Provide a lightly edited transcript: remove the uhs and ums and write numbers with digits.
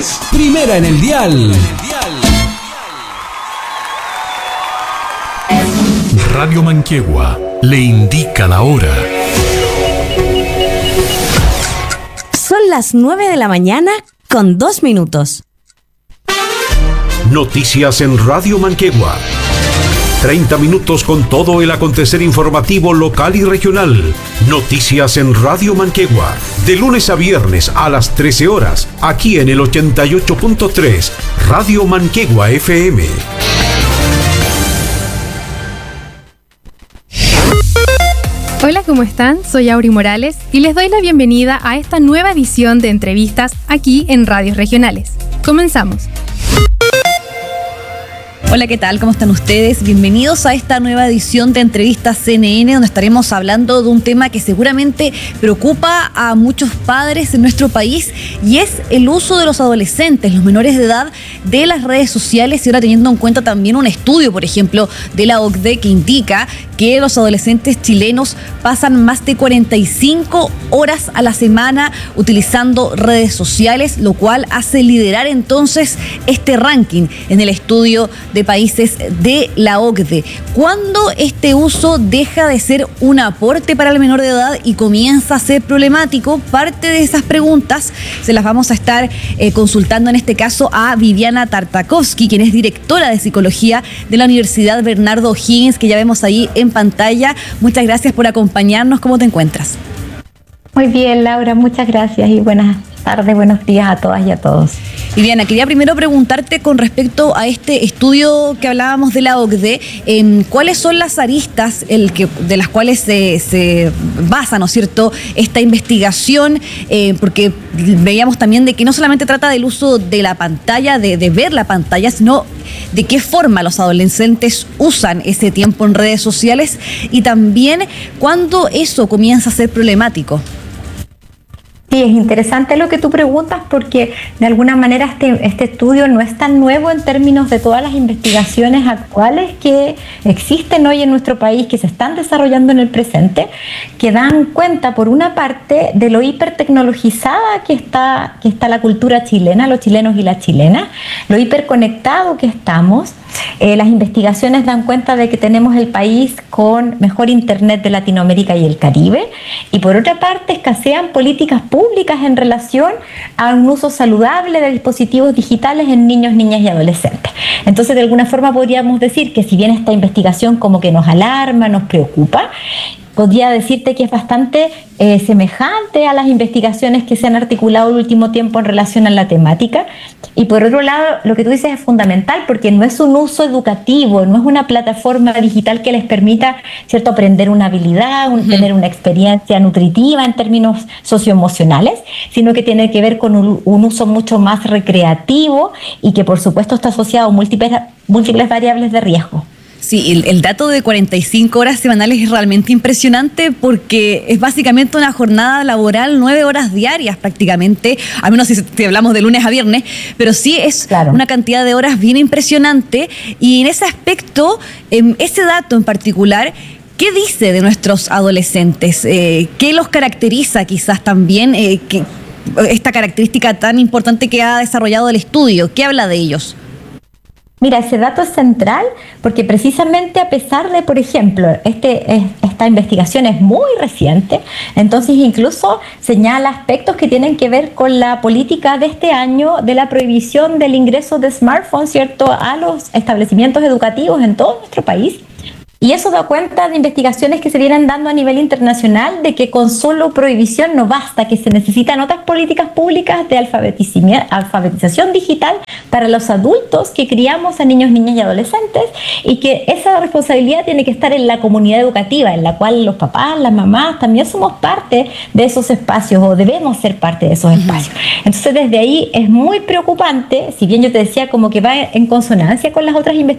es Primera en el Dial. Radio Manquehue le indica la hora. Son las 9 de la mañana con 2 minutos. Noticias en Radio Manquehue. 30 minutos con todo el acontecer informativo local y regional. Noticias en Radio Manquehue. De lunes a viernes a las 13 horas. Aquí en el 88.3. Radio Manquehue FM. Hola, ¿cómo están? Soy Auri Morales y les doy la bienvenida a esta nueva edición de entrevistas aquí en Radios Regionales. Comenzamos. Hola, ¿qué tal? ¿Cómo están ustedes? Bienvenidos a esta nueva edición de Entrevistas CNN, donde estaremos hablando de un tema que seguramente preocupa a muchos padres en nuestro país, y es el uso de los adolescentes, los menores de edad, de las redes sociales, y ahora teniendo en cuenta también un estudio, por ejemplo, de la OCDE, que indica que los adolescentes chilenos pasan más de 45 horas a la semana utilizando redes sociales, lo cual hace liderar entonces este ranking en el estudio de países de la OCDE. ¿Cuándo este uso deja de ser un aporte para el menor de edad y comienza a ser problemático? Parte de esas preguntas se las vamos a estar consultando en este caso a Viviana Tartakovsky, quien es directora de psicología de la Universidad Bernardo O'Higgins, que ya vemos ahí en pantalla. Muchas gracias por acompañarnos. ¿Cómo te encuentras? Muy bien, Laura, muchas gracias y buenas tardes, buenos días a todas y a todos. Viviana, quería primero preguntarte con respecto a este estudio que hablábamos de la OCDE, ¿cuáles son las aristas de las cuales se basa, ¿no es cierto?, esta investigación? Porque veíamos también de que no solamente trata del uso de la pantalla, de ver la pantalla, sino de qué forma los adolescentes usan ese tiempo en redes sociales y también cuándo eso comienza a ser problemático. Sí, es interesante lo que tú preguntas porque de alguna manera este estudio no es tan nuevo en términos de todas las investigaciones actuales que existen hoy en nuestro país, que se están desarrollando en el presente, que dan cuenta por una parte de lo hipertecnologizada que está la cultura chilena, los chilenos y las chilenas, lo hiperconectado que estamos. Las investigaciones dan cuenta de que tenemos el país con mejor internet de Latinoamérica y el Caribe, y por otra parte escasean políticas públicas en relación a un uso saludable de dispositivos digitales en niños, niñas y adolescentes. Entonces, de alguna forma podríamos decir que si bien esta investigación como que nos alarma, nos preocupa, podría decirte que es bastante semejante a las investigaciones que se han articulado el último tiempo en relación a la temática. Y por otro lado, lo que tú dices es fundamental porque no es un uso educativo, no es una plataforma digital que les permita, ¿cierto?, aprender una habilidad, tener una experiencia nutritiva en términos socioemocionales, sino que tiene que ver con un uso mucho más recreativo y que por supuesto está asociado a múltiples variables de riesgo. Sí, el dato de 45 horas semanales es realmente impresionante porque es básicamente una jornada laboral 9 horas diarias prácticamente, al menos si hablamos de lunes a viernes, pero sí es una cantidad de horas bien impresionante. Y en ese aspecto, ese dato en particular, ¿qué dice de nuestros adolescentes? ¿Qué los caracteriza quizás también? Esta característica tan importante que ha desarrollado el estudio, ¿qué habla de ellos? Mira, ese dato es central porque precisamente a pesar de, por ejemplo, esta investigación es muy reciente, entonces incluso señala aspectos que tienen que ver con la política de este año de la prohibición del ingreso de smartphones, ¿cierto?, a los establecimientos educativos en todo nuestro país. Y eso da cuenta de investigaciones que se vienen dando a nivel internacional de que con solo prohibición no basta, que se necesitan otras políticas públicas de alfabetización digital para los adultos que criamos a niños, niñas y adolescentes, y que esa responsabilidad tiene que estar en la comunidad educativa, en la cual los papás, las mamás también somos parte de esos espacios o debemos ser parte de esos espacios. Entonces desde ahí es muy preocupante, si bien yo te decía como que va en consonancia con las otras investigaciones,